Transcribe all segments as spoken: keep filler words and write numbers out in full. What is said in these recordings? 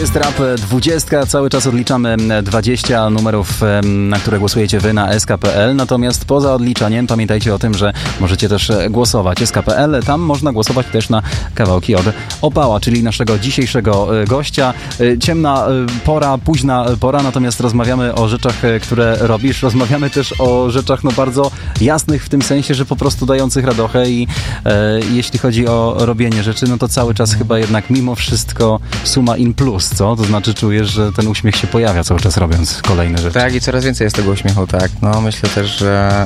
jest Rap dwadzieścia, cały czas odliczamy dwadzieścia numerów, na które głosujecie wy na S K kropka P L, natomiast poza odliczaniem pamiętajcie o tym, że możecie też głosować. S K kropka P L, tam można głosować też na kawałki od Opała, czyli naszego dzisiejszego gościa. Ciemna pora, późna pora, natomiast rozmawiamy o rzeczach, które robisz. Rozmawiamy też o rzeczach no bardzo jasnych w tym sensie, że po prostu dających radochę i e, jeśli chodzi o robienie rzeczy, no to cały czas chyba jednak mimo wszystko suma in plus, co? To znaczy czujesz, że ten uśmiech się pojawia cały czas robiąc kolejne rzeczy. Tak, i coraz więcej jest tego uśmiechu, tak. No myślę też, że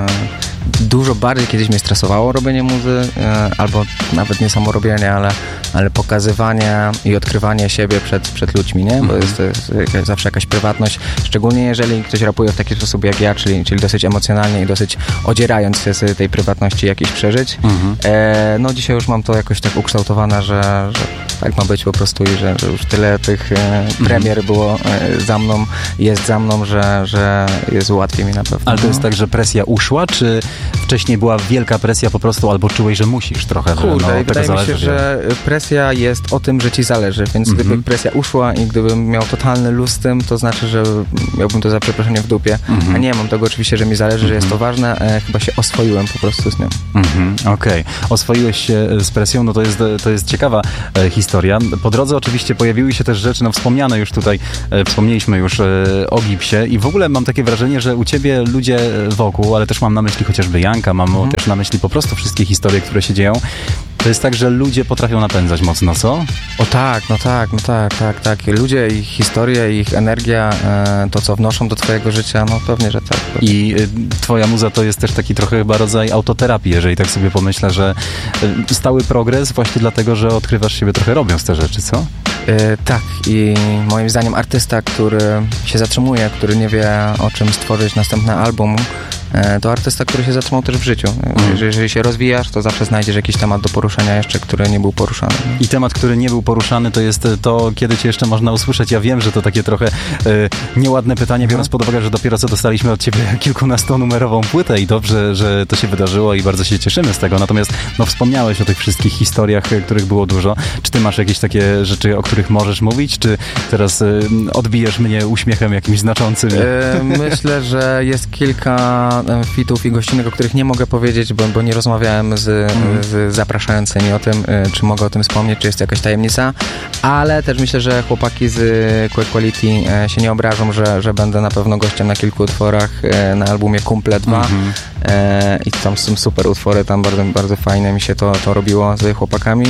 e, dużo bardziej kiedyś mnie stresowało robienie muzy, e, albo nawet nie samo robienie, ale, ale pokazywanie i odkrywanie siebie przed, przed ludźmi, nie? Bo jest, to jest jakaś, zawsze jakaś prywatność, szczególnie jeżeli ktoś rapuje w taki sposób jak ja, czyli, czyli dosyć emocjonalnie i dosyć odzierając się z tej prywatności jakiejś przeżyć. Mhm. E, no dzisiaj już mam to jakoś tak ukształtowane, że, że tak ma być po prostu i że, że już tyle tych e, premier było e, za mną, jest za mną, że, że jest łatwiej mi na pewno. Ale to jest tak, że presja uszła, czy wcześniej była wielka presja po prostu, albo czułeś, że musisz trochę? Kurde, no, wydaje tego mi zależy, się, że presja jest o tym, że ci zależy, więc mhm. gdyby presja uszła i gdybym miał totalny luz z tym, to znaczy, że miałbym to za przeproszeniem w dupie, mhm. a nie mam tego oczywiście, że mi zależy, mhm. że jest to ważne, e, chyba się oswoiłem po prostu z nią. Mhm. Okej. Okay. Oswoiłeś się z presją, no to jest, to jest ciekawa e, historia. Po drodze oczywiście pojawiły się też rzeczy, no wspomniane już tutaj, e, wspomnieliśmy już e, o Gipsie i w ogóle mam takie wrażenie, że u ciebie ludzie wokół, ale też mam na myśli chociażby Janka, mam mhm. też na myśli po prostu wszystkie historie, które się dzieją. To jest tak, że ludzie potrafią napędzać mocno, co? O tak, no tak, no tak, tak, tak. Ludzie, ich historie, ich energia, e, to co wnoszą do twojego życia, no pewnie, że tak. Pewnie. I y, twoja muza to jest też taki trochę chyba rodzaj autoterapii, jeżeli tak sobie pomyślę, że y, stały progres właśnie dlatego, że odkrywasz siebie trochę robiąc te rzeczy, co? E, tak i moim zdaniem artysta, który się zatrzymuje, który nie wie o czym stworzyć następny album, to artysta, który się zatrzymał też w życiu. Mm. Jeżeli się rozwijasz, to zawsze znajdziesz jakiś temat do poruszenia jeszcze, który nie był poruszany. I temat, który nie był poruszany, to jest to, kiedy cię jeszcze można usłyszeć. Ja wiem, że to takie trochę e, nieładne pytanie, biorąc pod uwagę, że dopiero co dostaliśmy od ciebie kilkunastonumerową płytę i dobrze, że to się wydarzyło i bardzo się cieszymy z tego. Natomiast no, wspomniałeś o tych wszystkich historiach, których było dużo. Czy ty masz jakieś takie rzeczy, o których możesz mówić? Czy teraz e, odbijesz mnie uśmiechem jakimś znaczącym? E, myślę, że jest kilka fitów i gościnek, o których nie mogę powiedzieć, bo, bo nie rozmawiałem z, mm. z zapraszającymi o tym, czy mogę o tym wspomnieć, czy jest jakaś tajemnica, ale też myślę, że chłopaki z Quick Quality się nie obrażą, że, że będę na pewno gościem na kilku utworach na albumie Kumple dwa mm-hmm. e, i tam są super utwory, tam bardzo, bardzo fajnie mi się to, to robiło z chłopakami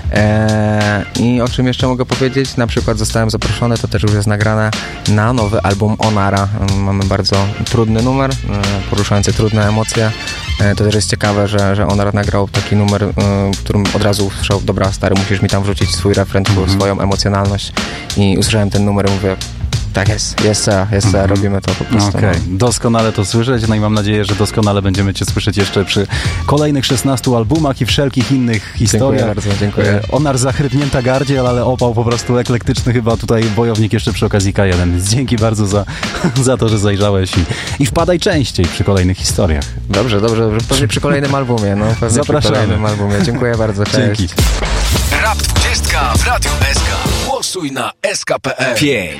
e, i o czym jeszcze mogę powiedzieć, na przykład zostałem zaproszony, to też już jest nagrane na nowy album Onara. Mamy bardzo trudny numer, poruszający trudne emocje. To też jest ciekawe, że, że Onar nagrał taki numer, w którym od razu usłyszał, dobra stary, musisz mi tam wrzucić swój refren, mm-hmm. swoją emocjonalność i usłyszałem ten numer i mówię, tak jest, jest, jest, mm-hmm. robimy to po prostu. Okej, okay. No. Doskonale to słyszeć, no i mam nadzieję, że doskonale będziemy cię słyszeć jeszcze przy kolejnych szesnastu albumach i wszelkich innych historiach. Dziękuję bardzo, dziękuję. Onar zachrypnięta gardziel, ale opał po prostu eklektyczny, chyba tutaj wojownik jeszcze przy okazji K jeden. Więc dzięki bardzo za, za to, że zajrzałeś i, i wpadaj częściej przy kolejnych historiach. Dobrze, dobrze, pewnie przy kolejnym albumie, no pewnie Zapraszamy. Przy kolejnym albumie. Dziękuję bardzo, cześć. Dzięki. Rap dwadzieścia w Radiu S K. Głosuj na S K kropka P L. pięć,